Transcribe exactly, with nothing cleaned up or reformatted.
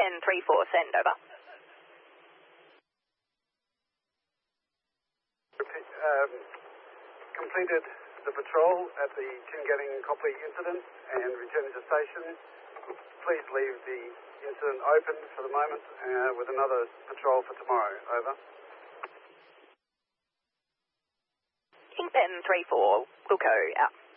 Ben three four, send over. Um, completed the patrol at the Chingatting Copley incident and returning to station. Please leave the incident open for the moment uh, with another patrol for tomorrow. Over. King Ben three four, Wilco out.